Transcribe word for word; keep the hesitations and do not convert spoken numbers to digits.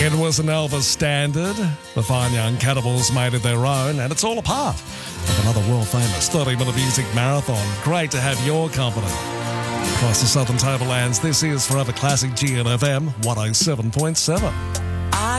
It was an Elvis standard. The fine young Cannibals made it their own, and it's all a part of another world-famous thirty-minute music marathon. Great to have your company. Across the Southern Tablelands, this is Forever Classic G N F M one oh seven point seven.